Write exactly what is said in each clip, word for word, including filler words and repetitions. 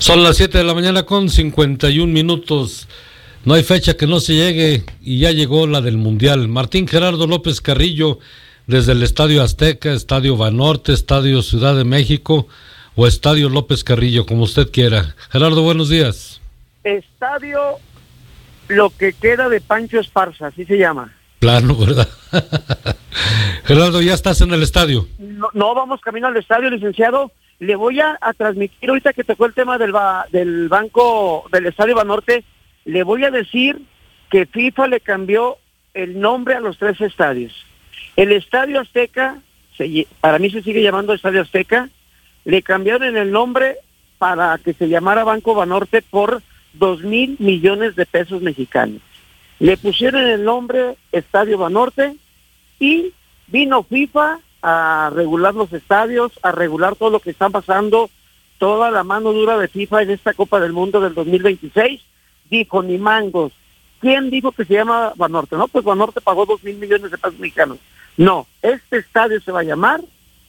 Son las siete de la mañana con cincuenta y un minutos. No hay fecha que no se llegue y ya llegó la del Mundial. Martín Gerardo López Carrillo, desde el Estadio Azteca, Estadio Banorte, Estadio Ciudad de México o Estadio López Carrillo, como usted quiera. Gerardo, buenos días. Estadio Lo que queda de Pancho Esparza, así se llama. Plano, ¿verdad? Gerardo, ¿ya estás en el estadio? No, no, vamos camino al estadio, licenciado. Le voy a, a transmitir, ahorita que tocó el tema del, ba, del banco, del Estadio Banorte, le voy a decir que FIFA le cambió el nombre a los tres estadios. El Estadio Azteca, se, para mí se sigue llamando Estadio Azteca, le cambiaron el nombre para que se llamara Banco Banorte por dos mil millones de pesos mexicanos. Le pusieron el nombre Estadio Banorte y vino FIFA a regular los estadios, a regular todo lo que está pasando, toda la mano dura de FIFA en esta Copa del Mundo del dos mil veintiséis. Dijo, ni mangos. ¿Quién dijo que se llama Banorte? No, pues Banorte pagó dos mil millones de pesos mexicanos. No, este estadio se va a llamar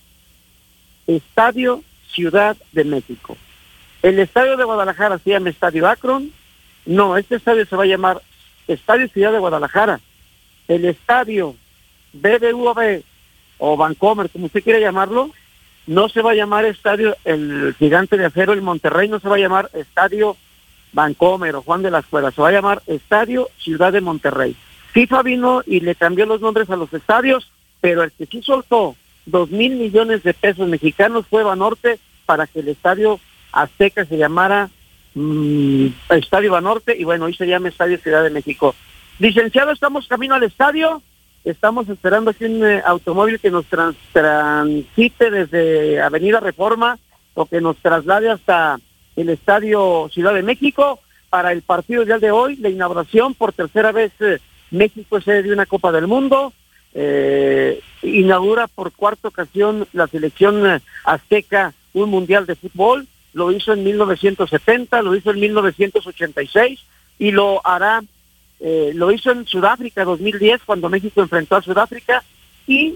Estadio Ciudad de México. El estadio de Guadalajara se llama Estadio Akron. No, este estadio se va a llamar Estadio Ciudad de Guadalajara. El estadio B B V A o Bancomer, como usted quiera llamarlo, no se va a llamar Estadio el Gigante de Acero, el Monterrey no se va a llamar Estadio Bancomer o Juan de la Escuela, se va a llamar Estadio Ciudad de Monterrey. FIFA vino y le cambió los nombres a los estadios, pero el que sí soltó dos mil millones de pesos mexicanos fue Banorte para que el Estadio Azteca se llamara mmm, Estadio Banorte, y bueno, hoy se llama Estadio Ciudad de México. Licenciado, estamos camino al estadio, estamos esperando aquí un eh, automóvil que nos trans, transite desde Avenida Reforma o que nos traslade hasta el Estadio Ciudad de México para el partido del día de hoy, la inauguración. Por tercera vez eh, México es sede de una Copa del Mundo, eh, inaugura por cuarta ocasión la selección eh, azteca un mundial de fútbol. Lo hizo en mil novecientos setenta, lo hizo en mil novecientos ochenta y seis y lo hará, eh, lo hizo en Sudáfrica dos mil diez cuando México enfrentó a Sudáfrica y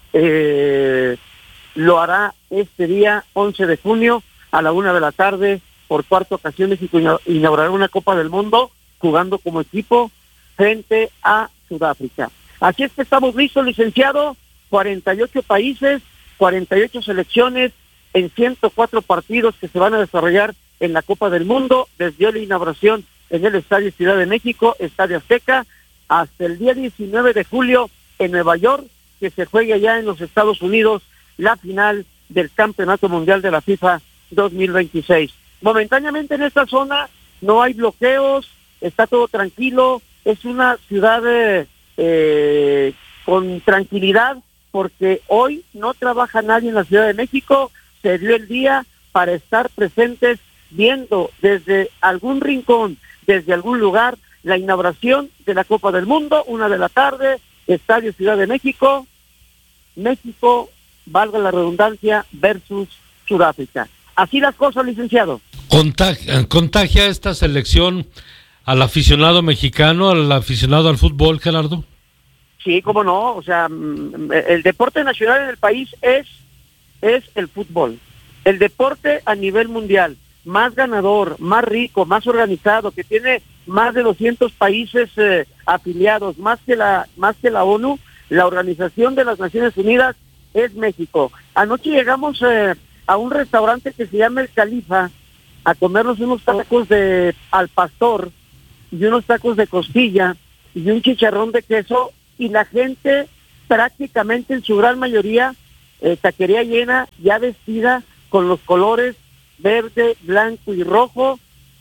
eh, lo hará este día once de junio a la una de la tarde. Por cuarta ocasión México inaugurará una Copa del Mundo jugando como equipo frente a Sudáfrica. Así es que estamos listos, licenciado, cuarenta y ocho países, cuarenta y ocho selecciones, en ciento cuatro partidos que se van a desarrollar en la Copa del Mundo, desde hoy la inauguración en el Estadio Ciudad de México, Estadio Azteca, hasta el día diecinueve de julio en Nueva York, que se juegue allá en los Estados Unidos la final del Campeonato Mundial de la FIFA dos mil veintiséis. Momentáneamente en esta zona no hay bloqueos, está todo tranquilo, es una ciudad eh, eh, con tranquilidad, porque hoy no trabaja nadie en la Ciudad de México. Se dio el día para estar presentes viendo desde algún rincón, desde algún lugar, la inauguración de la Copa del Mundo, una de la tarde, Estadio Ciudad de México, México, valga la redundancia, versus Sudáfrica. Así las cosas, licenciado. Contagia, contagia esta selección al aficionado mexicano, al aficionado al fútbol, Gerardo. Sí, cómo no, o sea, el deporte nacional en el país es es el fútbol. El deporte a nivel mundial, más ganador, más rico, más organizado, que tiene más de doscientos países eh, afiliados, más que la más que la ONU, la Organización de las Naciones Unidas, es México. Anoche llegamos eh, a un restaurante que se llama El Califa a comernos unos tacos de al pastor y unos tacos de costilla y un chicharrón de queso, y la gente prácticamente en su gran mayoría Eh, taquería llena, ya vestida con los colores verde, blanco y rojo,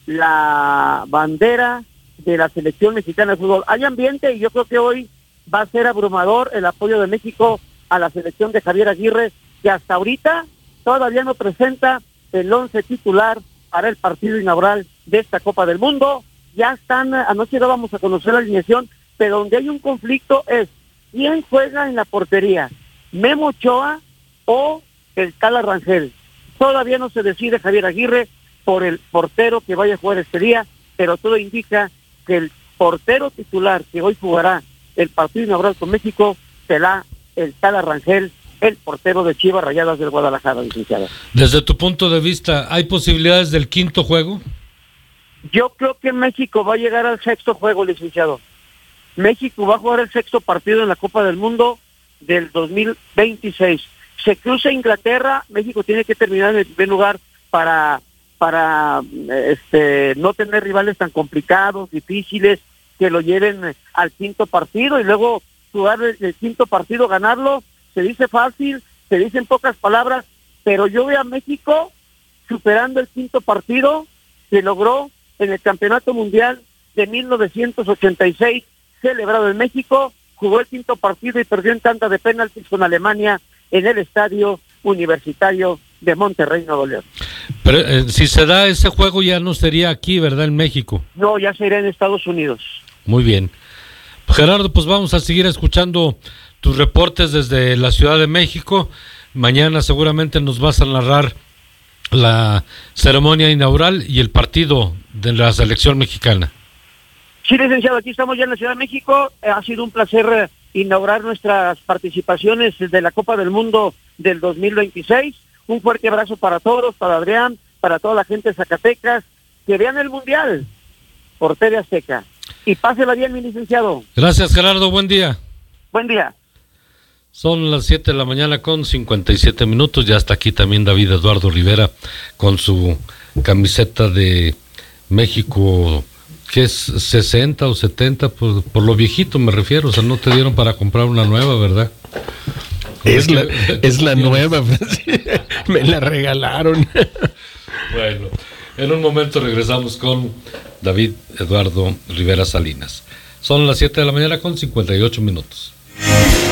la bandera de la selección mexicana de fútbol. Hay ambiente y yo creo que hoy va a ser abrumador el apoyo de México a la selección de Javier Aguirre, que hasta ahorita todavía no presenta el once titular para el partido inaugural de esta Copa del Mundo. Ya están, anoche no vamos a conocer la alineación, pero donde hay un conflicto es quién juega en la portería, Memo Ochoa o el Tala Rangel. Todavía no se decide Javier Aguirre por el portero que vaya a jugar este día, pero todo indica que el portero titular que hoy jugará el partido inaugural con México será el Tala Rangel, el portero de Chivas Rayadas del Guadalajara, licenciado. Desde tu punto de vista, ¿hay posibilidades del quinto juego? Yo creo que México va a llegar al sexto juego, licenciado. México va a jugar el sexto partido en la Copa del Mundo del dos mil veintiséis. Se cruza Inglaterra, México tiene que terminar en el primer lugar para para este no tener rivales tan complicados, difíciles, que lo lleven al quinto partido y luego jugar el, el quinto partido, ganarlo. Se dice fácil, se dicen pocas palabras, pero yo veo a México superando el quinto partido que logró en el Campeonato Mundial de mil novecientos ochenta y seis, celebrado en México. Jugó el quinto partido y perdió en tanda de penaltis con Alemania en el Estadio Universitario de Monterrey, Nuevo León. Pero eh, si se da ese juego ya no sería aquí, ¿verdad? En México. No, ya sería en Estados Unidos. Muy bien. Gerardo, pues vamos a seguir escuchando tus reportes desde la Ciudad de México. Mañana seguramente nos vas a narrar la ceremonia inaugural y el partido de la selección mexicana. Sí, licenciado, aquí estamos ya en la Ciudad de México. Eh, ha sido un placer eh, inaugurar nuestras participaciones de la Copa del Mundo del dos mil veintiséis. Un fuerte abrazo para todos, para Adrián, para toda la gente de Zacatecas. Que vean el Mundial por T V Azteca. Y pásela bien, mi licenciado. Gracias, Gerardo. Buen día. Buen día. Son las siete de la mañana con cincuenta y siete minutos. Ya está aquí también David Eduardo Rivera con su camiseta de México, que es sesenta o setenta, por, por lo viejito me refiero. O sea, no te dieron para comprar una nueva, ¿verdad? Es la, es la nueva, me la regalaron. Bueno, en un momento regresamos con David Eduardo Rivera Salinas. Son las siete de la mañana con cincuenta y ocho minutos.